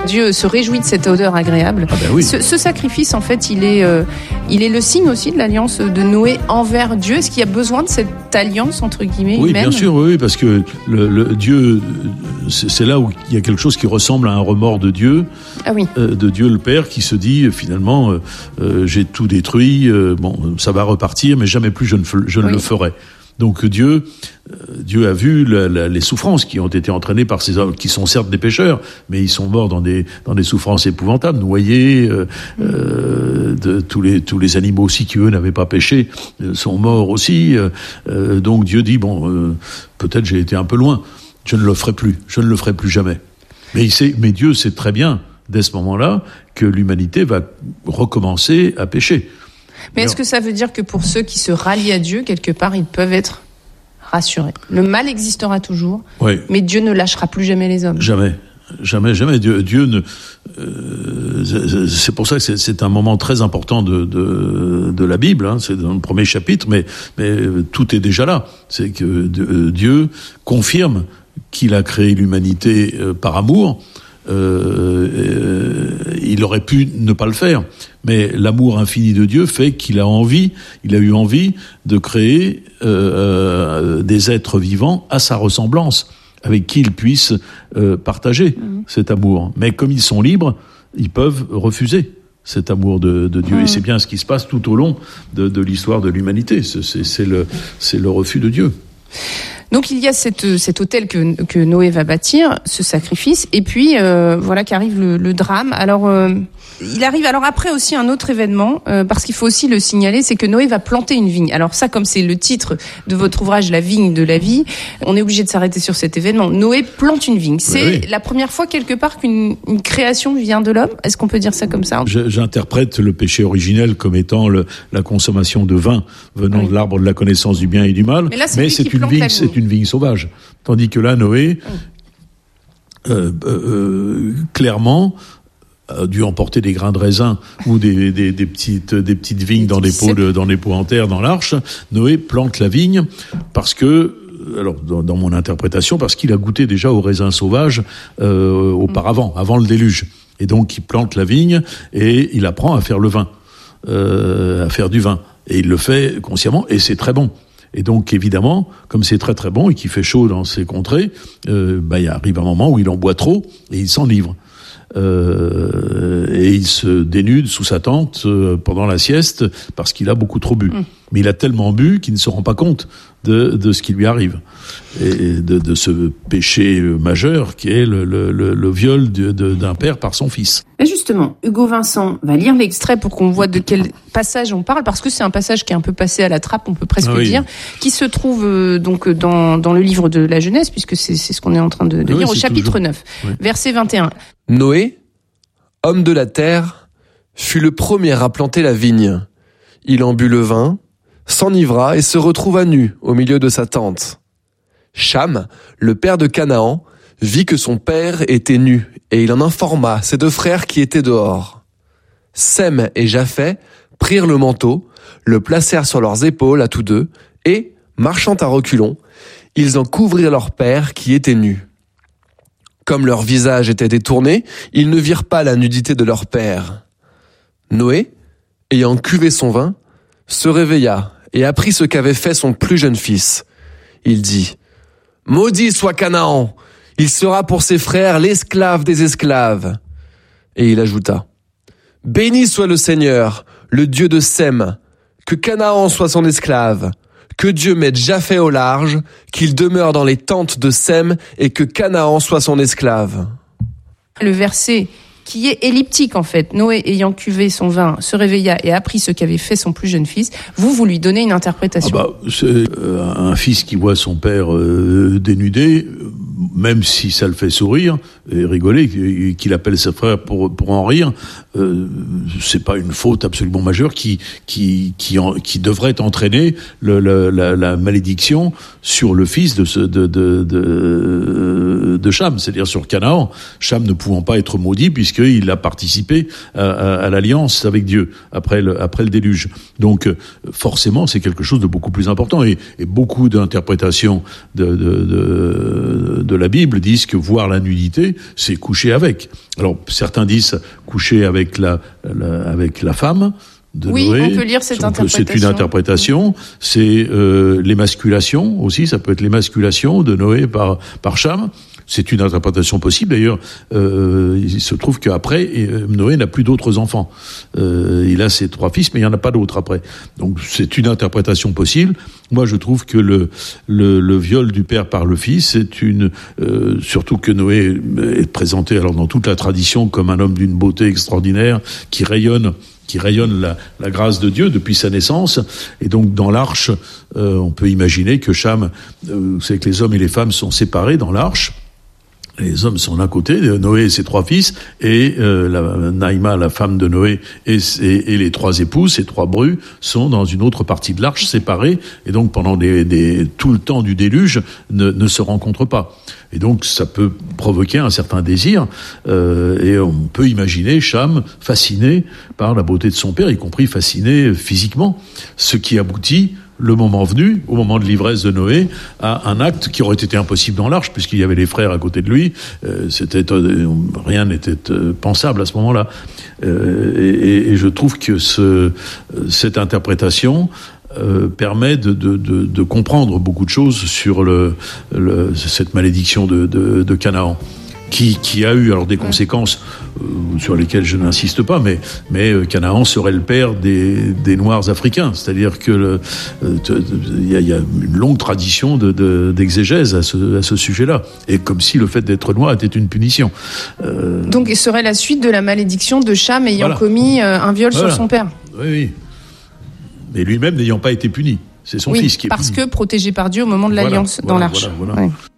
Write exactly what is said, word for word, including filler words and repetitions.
Dieu se réjouit de cette odeur agréable. Ah ben oui. ce, ce sacrifice, en fait, il est, euh, il est le signe aussi de l'alliance de Noé envers Dieu. Est-ce qu'il y a besoin de cette alliance, entre guillemets, Oui, humaine ? bien sûr, oui, parce que le, le Dieu, c'est, c'est là où il y a quelque chose qui ressemble à un remords de Dieu, Ah oui. euh, de Dieu le Père, qui se dit finalement, euh, euh, j'ai tout détruit, euh, bon, ça va repartir, mais jamais plus je ne, je ne Oui. le ferai. Donc Dieu, euh, Dieu a vu la, la, les souffrances qui ont été entraînées par ces hommes, qui sont certes des pécheurs, mais ils sont morts dans des dans des souffrances épouvantables, noyés. Euh, euh, de, tous les tous les animaux aussi qui eux n'avaient pas péché euh, sont morts aussi. Euh, euh, donc Dieu dit bon, euh, peut-être j'ai été un peu loin, je ne le ferai plus, je ne le ferai plus jamais. Mais il sait, mais Dieu sait très bien dès ce moment-là que l'humanité va recommencer à pécher. Mais est-ce que ça veut dire que pour ceux qui se rallient à Dieu, quelque part, ils peuvent être rassurés ? Le mal existera toujours, Oui. mais Dieu ne lâchera plus jamais les hommes. Jamais, jamais, jamais. Dieu, Dieu ne. Euh, c'est pour ça que c'est, c'est un moment très important de de, de la Bible. Hein, c'est dans le premier chapitre, mais mais tout est déjà là. C'est que de, Dieu confirme qu'il a créé l'humanité euh, par amour. Euh, euh, il aurait pu ne pas le faire, mais l'amour infini de Dieu fait qu'il a envie, il a eu envie de créer euh, des êtres vivants à sa ressemblance, avec qui il puisse euh, partager mmh. cet amour. Mais comme ils sont libres, ils peuvent refuser cet amour de, de Dieu. Mmh. Et c'est bien ce qui se passe tout au long de, de l'histoire de l'humanité. C'est, c'est, c'est, le, c'est le refus de Dieu. Donc il y a cette, cet autel que, que Noé va bâtir, ce sacrifice, et puis euh, voilà qu'arrive le, le drame. Alors euh, il arrive alors après aussi un autre événement, euh, parce qu'il faut aussi le signaler, c'est que Noé va planter une vigne. Alors ça, comme c'est le titre de votre ouvrage, La vigne de la vie, on est obligé de s'arrêter sur cet événement. Noé plante une vigne. C'est oui, oui. la première fois quelque part qu'une une création vient de l'homme. Est-ce qu'on peut dire ça comme ça ? Je, J'interprète le péché originel comme étant le, la consommation de vin venant oui. de l'arbre de la connaissance du bien et du mal. Mais là, c'est, Mais c'est une vigne, c'est une vigne sauvage. Tandis que là, Noé, oui. euh, euh, clairement, a dû emporter des grains de raisin ou des, des, des petites, des petites vignes dans des pots de, dans des pots en terre dans l'arche. Noé plante la vigne parce que, alors dans, dans mon interprétation, parce qu'il a goûté déjà au raisin sauvage euh, auparavant, avant le déluge. Et donc il plante la vigne et il apprend à faire le vin, euh, à faire du vin. Et il le fait consciemment et c'est très bon. Et donc, évidemment, comme c'est très très bon et qu'il fait chaud dans ces contrées, euh, bah, il arrive un moment où il en boit trop et il s'enivre. Euh, et il se dénude sous sa tente euh, pendant la sieste parce qu'il a beaucoup trop bu. Mmh. Mais il a tellement bu qu'il ne se rend pas compte de, de ce qui lui arrive. Et de, de ce péché majeur qui est le, le, le, le viol de, de, d'un père par son fils. Et justement, Hugo Vincent va lire l'extrait pour qu'on voit de quel passage on parle, parce que c'est un passage qui est un peu passé à la trappe, on peut presque oui. dire, qui se trouve euh, donc dans, dans le livre de la Genèse, puisque c'est, c'est ce qu'on est en train de, de oui, lire, au chapitre toujours... neuf, oui. verset vingt et un. Noé, homme de la terre, fut le premier à planter la vigne. Il en but le vin, s'enivra et se retrouva nu au milieu de sa tente. Cham, le père de Canaan, vit que son père était nu, et il en informa ses deux frères qui étaient dehors. Sem et Japheth prirent le manteau, le placèrent sur leurs épaules à tous deux, et, marchant à reculons, ils en couvrirent leur père qui était nu. Comme leur visage était détourné, ils ne virent pas la nudité de leur père. Noé, ayant cuvé son vin, se réveilla et apprit ce qu'avait fait son plus jeune fils. Il dit: « Maudit soit Canaan, il sera pour ses frères l'esclave des esclaves. » Et il ajouta: « Béni soit le Seigneur, le Dieu de Sem, que Canaan soit son esclave. Que Dieu mette Japheth au large, qu'il demeure dans les tentes de Sem et que Canaan soit son esclave. » Le verset qui est elliptique en fait. Noé ayant cuvé son vin se réveilla et apprit ce qu'avait fait son plus jeune fils. Vous, vous lui donnez une interprétation. Ah bah, c'est euh, un fils qui voit son père euh, dénudé, même si ça le fait sourire et rigoler, qu'il appelle ses frères pour, pour en rire, euh, c'est pas une faute absolument majeure qui qui qui, en, qui devrait entraîner le, le, la, la malédiction sur le fils de ce de de de, de Cham, c'est-à-dire sur Canaan. Cham ne pouvant pas être maudit puisqu'il a participé à, à, à l'alliance avec Dieu après le après le déluge. Donc forcément, c'est quelque chose de beaucoup plus important et, et beaucoup d'interprétations de, de, de, de la Bible disent que voir la nudité, c'est coucher avec. Alors certains disent coucher avec la, la avec la femme de oui, Noé. on peut lire cette interprétation. C'est une interprétation. C'est euh, l'émasculation aussi. Ça peut être l'émasculation de Noé par par Cham. C'est une interprétation possible. D'ailleurs, euh, il se trouve qu'après, Noé n'a plus d'autres enfants. Euh, il a ses trois fils, mais il n'y en a pas d'autres après. Donc, c'est une interprétation possible. Moi, je trouve que le, le, le viol du père par le fils, c'est une... Euh, surtout que Noé est présenté alors dans toute la tradition comme un homme d'une beauté extraordinaire, qui rayonne qui rayonne la, la grâce de Dieu depuis sa naissance. Et donc, dans l'arche, euh, on peut imaginer que Cham... Euh, vous savez que les hommes et les femmes sont séparés dans l'arche. Les hommes sont d'un côté, Noé et ses trois fils, et euh, la, Naïma, la femme de Noé, et, et, et les trois épouses, ces trois brus, sont dans une autre partie de l'arche, séparés, et donc pendant des, des, tout le temps du déluge, ne, ne se rencontrent pas. Et donc ça peut provoquer un certain désir, euh, et on peut imaginer Cham fasciné par la beauté de son père, y compris fasciné physiquement, ce qui aboutit, le moment venu, au moment de l'ivresse de Noé, à un acte qui aurait été impossible dans l'arche, puisqu'il y avait les frères à côté de lui. Euh, c'était euh, rien n'était euh, pensable à ce moment-là. Euh, et, et je trouve que ce, cette interprétation euh, permet de, de, de, de comprendre beaucoup de choses sur le, le, cette malédiction de, de, de Canaan. Qui, qui a eu alors des conséquences euh, sur lesquelles je n'insiste pas, mais, mais euh, Canaan serait le père des, des Noirs africains. C'est-à-dire que le, euh, y a, y a une longue tradition de, de, d'exégèse à ce, à ce sujet-là. Et comme si le fait d'être noir était une punition. Euh... Donc, il serait la suite de la malédiction de Cham ayant voilà. commis euh, un viol voilà. sur son père. Oui, oui. Mais lui-même n'ayant pas été puni. C'est son oui, fils qui est parce puni. Que protégé par Dieu au moment de voilà, l'alliance voilà, dans l'arche. Voilà, voilà. Ouais.